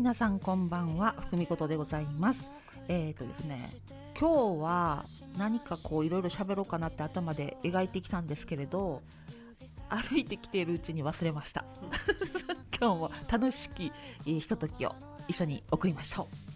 皆さんこんばんは、ふくみことでございます。ですね、今日は何かこういろいろ喋ろうかなって頭で描いてきたんですけれど、歩いてきているうちに忘れました今日も楽しきひとときを一緒に送りましょう。